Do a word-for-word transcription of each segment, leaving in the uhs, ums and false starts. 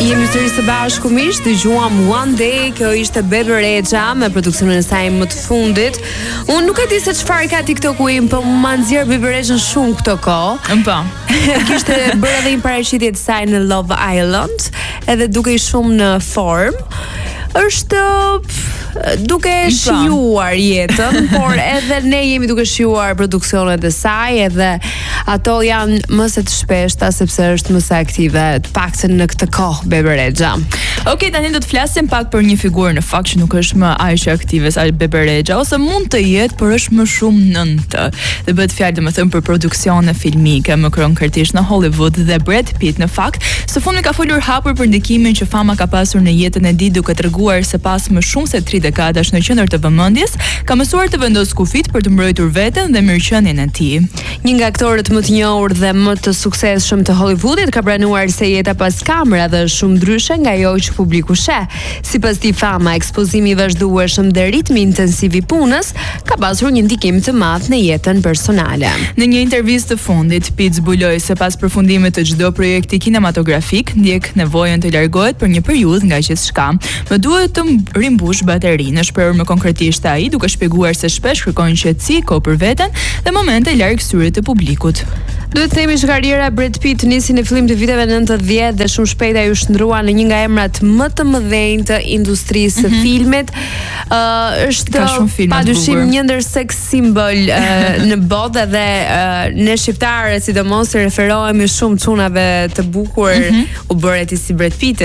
Jemi sërish së bashku miq, dëgjuam One Day, kjo ishte Bebe Rexha me produksionin e saj më të fundit. Unë nuk e di se çfarë ka TikToku im, po më nxjerr Bebe Rexhën shumë këto kohë. Po. Kishte bërë edhe një paraqitje të saj në Love Island, edhe duke i shumë në formë. Është duke shijuar jetën, por edhe ne jemi duke shijuar produksionet e saj, edhe ato janë më se të shpeshta sepse është më së aktive, të paktën në këtë kohë Bebe Rexha. Okej, okay, tani do të flasim pak për një figurë në fakt që nuk është më aq aktive sa Bebe Rexha, ose mund të jetë, por është më shumë nëntë. Dhe bëhet fjalë domethënë për produksione filmike, më konkretisht në Hollywood, dhe Brad Pitt në fakt së fundi ka folur hapur për ndikimin që fama ka pasur në jetën e tij, duke treguar se pas më shumë se tre dekadash në qendër të vëmendjes, ka mësuar të vendosë kufit për të mbrojtur veten dhe mirëqenien e tij. Një nga aktorët më të njohur dhe më të suksesshëm të Hollywoodit ka pranuar se jeta pas kamerave është shumë ndryshe nga ajo që publiku sheh. Sipas tij, fama, ekspozimi i vazhdueshëm dhe ritmi intensiv i punës ka pasur një ndikim të madh në jetën personale. Në një intervistë të fundit, Pitt zbuloi se pas përfundimit të çdo projekti kinematografik, ndjek nevojën të largohet për një periudhë nga gjithçka. Më duhet të rimbush baterinë, shprehur më konkretisht ai, duke shpjeguar se shpesh kërkon qetësi, kohë për veten dhe momente larg syrit të publikut. Duhet të themi që karriera e Brad Pitt nisi në fillim të viteve nëntëdhjetë dhe shumë shpejt ai u shndrua në një nga emrat më të mëdhenj të industrisë së mm -hmm. filmit. Uh, është padyshim një ndër sex symbol uh, në botë, dhe uh, ne shqiptarët sidomos i referohemi shumë çunave të bukur, mm -hmm. u bëre ti si Brad Pitt.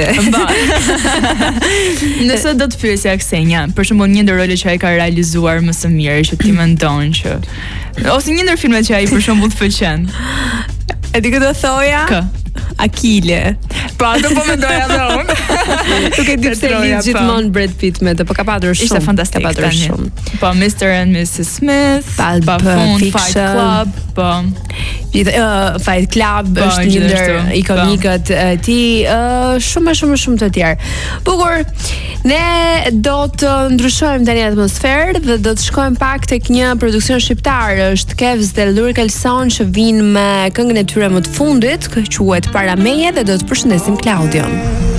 Nëse do të pyesja Ksenja, për shembull një ndër rolet që ai ka realizuar më së miri që ti mendon që, ose një ndër filmat që ai për shembull të pëlqen. E di këtë thoja? Kë? Akile. Po, ato po mendoja edhe unë. Nuk e di pse lidh gjithmonë Brad Pitt me të, po ka patur shumë. Ishte fantastik, ka patur shumë. Po, mister and missus Smith, pa Fight Club, po. Uh, Fight Club po, është një ndër ikonikët e tij, uh, shumë shumë shumë të tjerë. Bukur, ne do të ndryshojmë tani atmosferë dhe do të shkojmë pak tek një produksion shqiptar, është Kevz dhe Luri Kalson, që vinë me këngën e tyre më të fundit, që quhet Para meje, dhe do të përshëndesim Klaudion.